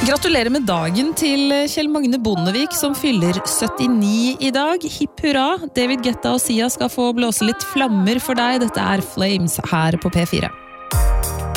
Gratulerer med dagen til Kjell Magne Bondevik, som fyller 79 i dag. Hipp hurra! David Guetta og Sia skal få blåse litt flammer for deg. Dette er Flames her på P4.